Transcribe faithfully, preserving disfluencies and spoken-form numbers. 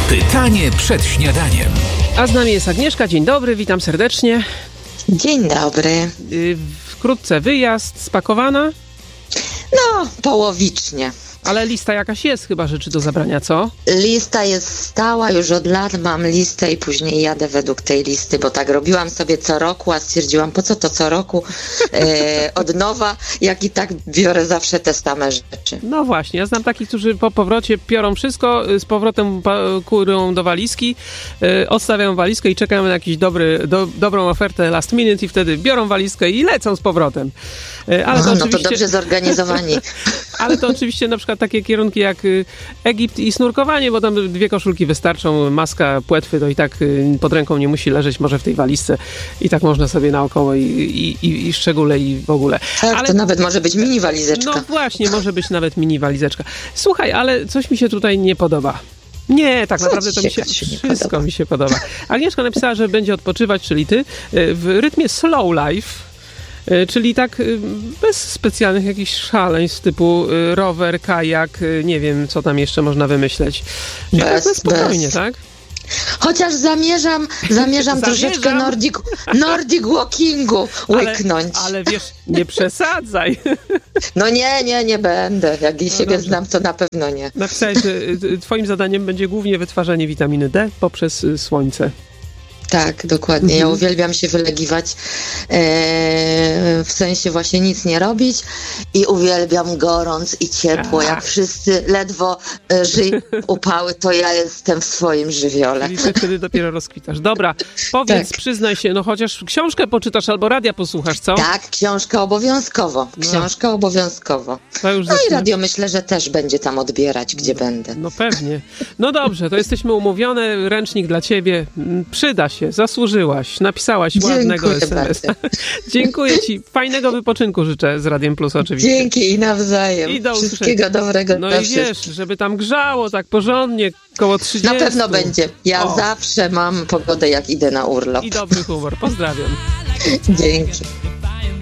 Pytanie przed śniadaniem. A z nami jest Agnieszka. Dzień dobry, witam serdecznie. Dzień dobry. Wkrótce wyjazd, spakowana? No, połowicznie. Ale lista jakaś jest chyba rzeczy do zabrania, co? Lista jest stała, już od lat mam listę i później jadę według tej listy, bo tak robiłam sobie co roku, a stwierdziłam, po co to co roku e, od nowa, jak i tak biorę zawsze te same rzeczy. No właśnie, ja znam takich, którzy po powrocie biorą wszystko, z powrotem kurą do walizki, e, odstawiają walizkę i czekają na jakiś dobry, do, dobrą ofertę last minute i wtedy biorą walizkę i lecą z powrotem. E, ale O, to no oczywiście... to dobrze zorganizowani. Ale to oczywiście na przykład takie kierunki jak Egipt i snurkowanie, bo tam dwie koszulki wystarczą, maska, płetwy to i tak pod ręką nie musi leżeć, może w tej walizce i tak można sobie naokoło i, i, i, i szczególe i w ogóle. Tak, ale, to nawet może być mini walizeczka. No właśnie, może być nawet mini walizeczka. Słuchaj, ale coś mi się tutaj nie podoba. Nie, tak Co naprawdę to mi się, się wszystko podoba? mi się podoba. Agnieszka napisała, że będzie odpoczywać, czyli ty, w rytmie slow life. Czyli tak bez specjalnych jakichś szaleństw typu rower, kajak, nie wiem, co tam jeszcze można wymyśleć. Czyli Bez, tak spokojnie, bez. tak? Chociaż zamierzam, zamierzam troszeczkę Nordic, Nordic walkingu łyknąć. Ale, ale wiesz, nie przesadzaj. No nie, nie, nie będę. Jak No siebie dobrze. znam, to na pewno nie. Napisałeś, że twoim zadaniem będzie głównie wytwarzanie witaminy D poprzez słońce. Tak, dokładnie. Ja uwielbiam się wylegiwać, e, w sensie właśnie nic nie robić i uwielbiam gorąc i ciepło. Ach. Jak wszyscy ledwo e, żyją upały, to ja jestem w swoim żywiole. Czyli ty wtedy dopiero rozkwitasz. Dobra, powiedz, Tak. przyznaj się, no chociaż książkę poczytasz albo radia posłuchasz, co? Tak, książka obowiązkowo. Książka obowiązkowo. To już No i zaczyna- radio myślę, że też będzie tam odbierać, gdzie będę. No pewnie. No dobrze, to jesteśmy umówione. Ręcznik dla ciebie. Mm, Przyda się, zasłużyłaś, napisałaś ładnego Dziękuję es em es a. bardzo. Dziękuję ci. Fajnego wypoczynku życzę z Radiem Plus oczywiście. Dzięki i nawzajem. I do Wszystkiego usłyszenia. dobrego No dla i wiesz, wszystkich. żeby tam grzało tak porządnie, koło trzydziestu. Na pewno będzie. Ja O. zawsze mam pogodę, jak idę na urlop. I dobry humor. Pozdrawiam. Dzięki.